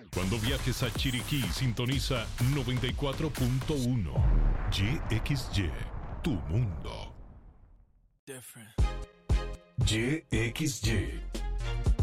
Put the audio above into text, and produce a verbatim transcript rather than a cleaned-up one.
Cuando viajes a Chiriquí, sintoniza noventa y cuatro punto uno. Y X Y, tu mundo. Y X Y.